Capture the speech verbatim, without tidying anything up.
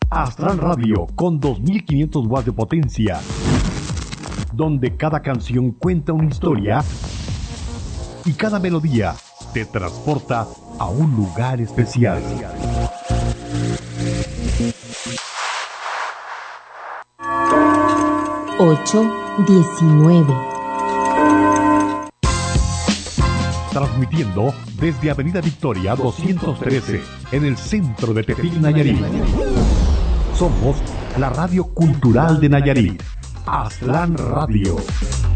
Astral Radio con dos mil quinientos watts de potencia, donde cada canción cuenta una historia y cada melodía te transporta a un lugar especial. ocho diecinueve. Transmitiendo desde Avenida Victoria doscientos trece en el centro de Tepic, Nayarit. Somos la radio cultural de Nayarit, Aztlán Radio.